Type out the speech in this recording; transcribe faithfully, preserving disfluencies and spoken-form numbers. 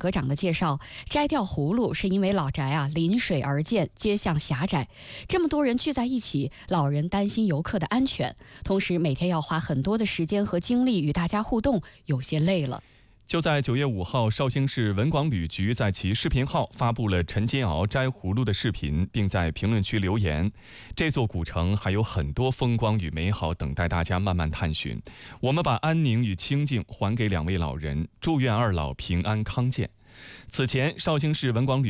阁长的介绍，摘掉葫芦是因为老宅啊临水而建，街巷狭窄，这么多人聚在一起，老人担心游客的安全，同时每天要花很多的时间和精力与大家互动，有些累了。 就在九月五号，绍兴市文广旅局在其视频号发布了陈金鳌摘葫芦的视频，并在评论区留言：这座古城还有很多风光与美好等待大家慢慢探寻。我们把安宁与清静还给两位老人，祝愿二老平安康健。此前，绍兴市文广旅